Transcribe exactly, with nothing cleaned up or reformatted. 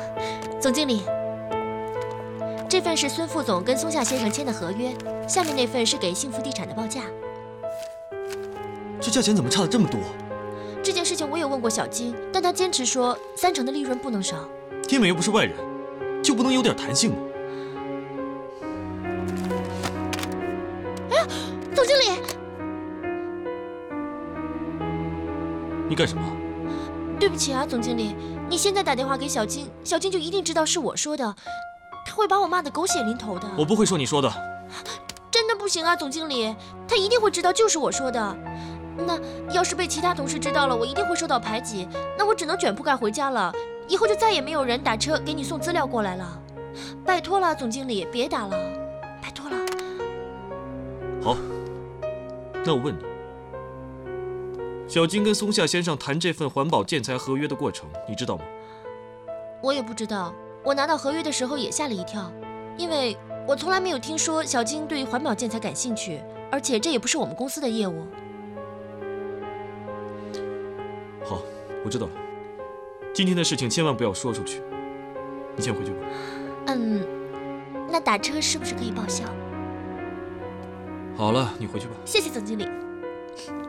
总经理，这份是孙副总跟松下先生签的合约，下面那份是给幸福地产的报价。 这价钱怎么差了这么多？ 这件事情我有问过小金，但他坚持说三成的利润不能少。 天美又不是外人，就不能有点弹性吗？ 哎，总经理， 你干什么？ 对不起啊，总经理，你现在打电话给小金，小金就一定知道是我说的，他会把我骂得狗血淋头的。 我不会说你说的。 真的不行啊，总经理，他一定会知道就是我说的。那要是被其他同事知道了，我一定会受到排挤，那我只能卷铺盖回家了。以后就再也没有人打车给你送资料过来了。拜托了，总经理，别打了，拜托了。 好，那我问你，小金跟松下先生谈这份环保建材合约的过程，你知道吗？ 我也不知道，我拿到合约的时候也吓了一跳，因为我从来没有听说小金对环保建材感兴趣，而且这也不是我们公司的业务。 好，我知道了。今天的事情千万不要说出去。你先回去吧。 嗯，那打车是不是可以报销？ 好了，你回去吧。 谢谢总经理。